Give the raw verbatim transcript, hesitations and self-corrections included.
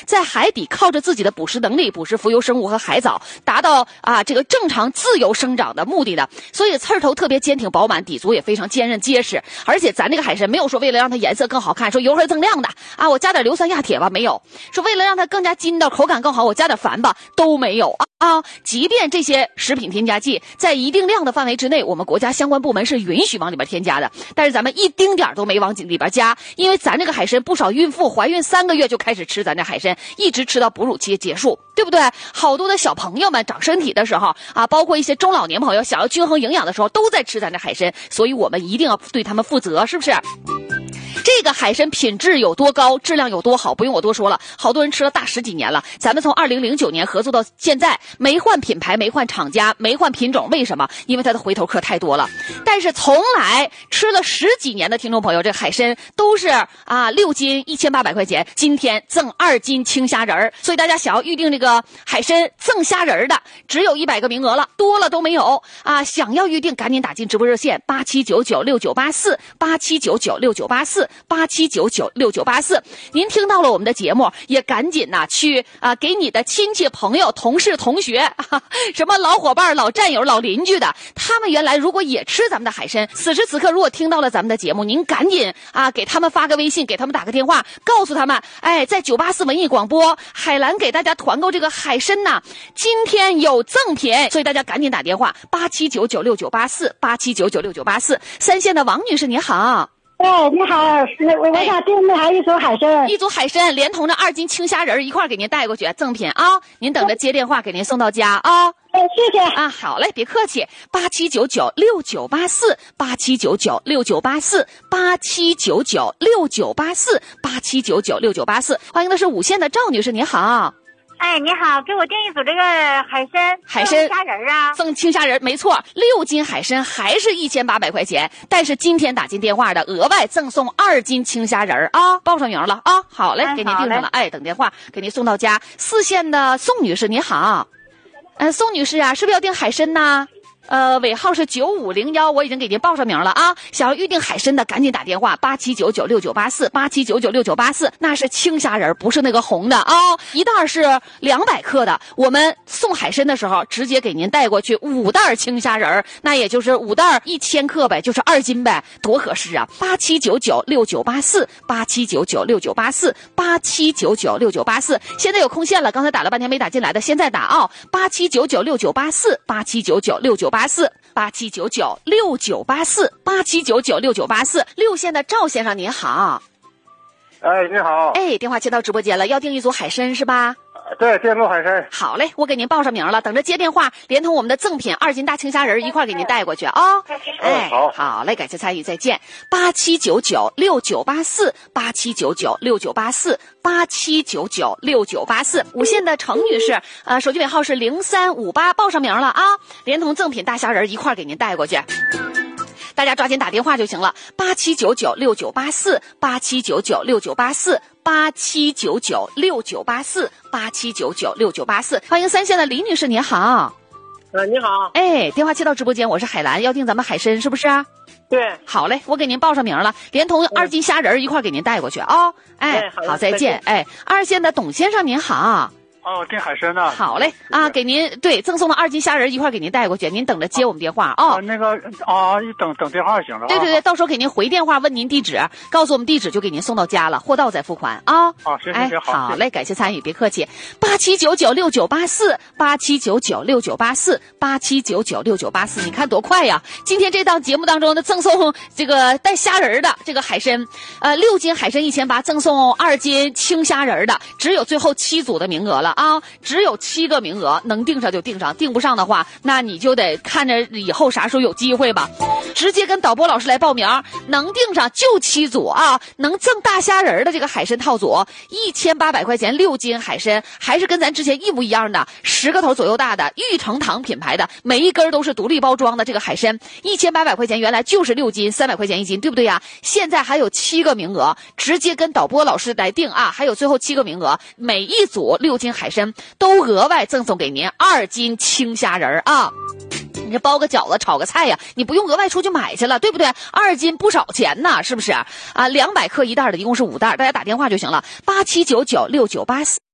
在海底靠着自己的捕食能力捕食浮游生物和海藻，达到啊这个正常自由生长的目的的。所以刺儿头特别坚挺饱满，底足也非常坚韧结实。而且咱这个海参没有说为了让它颜色更好看，说油黑锃亮的啊，我加点硫酸亚铁吧，没有。说为了让它更加筋道，口感更好，我加点矾吧，都没有啊。啊，即便这些食品添加剂在一定量的范围之内，我们国家相关部门是允许往里边添加的，但是咱们一丁点都没往里边加，因为咱这个海参不少孕妇怀孕三个月就开始吃咱这海参，一直吃到哺乳期结束，对不对？好多的小朋友们长身体的时候啊，包括一些中老年朋友想要均衡营养的时候，都在吃咱这海参，所以我们一定要对他们负责，是不是？这个海参品质有多高，质量有多好，不用我多说了，好多人吃了大十几年了。咱们从二零零九年合作到现在，没换品牌，没换厂家，没换品种，为什么？因为它的回头客太多了。但是从来吃了十几年的听众朋友，这海参都是啊六斤一千八百块钱，今天赠二斤青虾仁儿，所以大家想要预定这个海参赠虾仁儿的，只有一百个名额了，多了都没有啊！想要预定赶紧打进直播热线八七九九六九八四八七九九六九八四。八七九九六九八四，您听到了我们的节目，也赶紧呐、啊、去啊、呃、给你的亲戚朋友、同事、同学，啊、什么老伙伴、老战友、老邻居的，他们原来如果也吃咱们的海参，此时此刻如果听到了咱们的节目，您赶紧啊给他们发个微信，给他们打个电话，告诉他们，哎，在九八四文艺广播，海兰给大家团购这个海参呐，今天有赠品，所以大家赶紧打电话八七九九六九八四八七九九六九八四。三线的王女士，你好。 哎，你好，我我想订那还一组海参， 一组海参连同着二斤青虾仁一块给您带过去，赠品啊！您等着接电话给您送到家啊！ 哎，谢谢啊，好嘞，别客气，八七九九六九八四，八七九九六九八四，八七九九六九八四，八七九九六九八四，欢迎的是五线的赵女士，你好。 哎，你好，给我订一组这个海参， 海参虾仁啊， 赠青虾仁，没错，六斤海参还是一千八百块钱，但是今天打进电话的额外赠送二斤青虾仁啊，报上名了啊，好嘞，给你订上了，哎，等电话给您送到家。四线的宋女士，你好，嗯、呃，宋女士啊，是不是要订海参呢？呃，尾号是九五零一，我已经给您报上名了啊！想要预定海参的，赶紧打电话八七九九六九八四八七九九六九八四，那是青虾仁，不是那个红的啊！一袋是两百克的，我们送海参的时候直接给您带过去五袋青虾仁，那也就是五袋一千克呗，就是二斤呗，多合适啊！八七九九六九八四八七九九六九八四八七九九六九八四，现在有空线了，刚才打了半天没打进来的，现在打啊！八七九九六九八四八七九九六九八四八七九九六九八四八七九九六九八四。六线的赵先生您好。 哎，你好。 哎，电话接到直播间了，要订一组海参是吧？ 对，电路海参。 好嘞，我给您报上名了，等着接电话，连同我们的赠品二斤大青虾仁一块给您带过去啊、哦。哎， 好， 好嘞，感谢参与，再见。八七九九六九八四八七九九六九八四八七九九六九八四。五线的程女士，呃，手机尾号是零三五八，报上名了啊，连同赠品大虾仁一块给您带过去。大家抓紧打电话就行了，八七九九六九八四八七九九六九八四八七九九六九八四八七九九六九八四。欢迎三线的李女士，您好。 呃，你好。 哎，电话接到直播间，我是海兰，要订咱们海参是不是啊？ 对。 好嘞，我给您报上名了，连同二斤虾仁一块给您带过去啊、哦。哎，好，再见。哎，二线的董先生您好。 哦，订海参呢。 好嘞啊，给您对赠送了二斤虾仁一块给您带过去，您等着接我们电话啊、哦。 那个啊，一等等电话就行了。 对对对，到时候给您回电话问您地址，告诉我们地址就给您送到家了，货到再付款啊。 啊，行行行，好。 好嘞，感谢参与，别客气。八七九九六九八四八七九九六九八四八七九九六九八四，你看多快呀！今天这档节目当中的赠送这个带虾仁的这个海参，呃，六斤海参一千八，赠送二斤青虾仁的，只有最后七组的名额了。啊，只有七个名额，能订上就订上，订不上的话，那你就得看着以后啥时候有机会吧。直接跟导播老师来报名，能订上就七组啊，能赠大虾仁的这个海参套组，一千八百块钱六斤海参，还是跟咱之前一模一样的，十个头左右大的玉成堂品牌的，每一根都是独立包装的这个海参，一千八百块钱，原来就是六斤，三百块钱一斤，对不对呀？现在还有七个名额，直接跟导播老师来订啊，还有最后七个名额，每一组六斤海参都额外赠送给您二斤青虾仁啊！你这包个饺子炒个菜呀，你不用额外出去买去了，对不对？二斤不少钱呢，是不是啊？两百克一袋的，一共是五袋，大家打电话就行了，八七九九六九八四。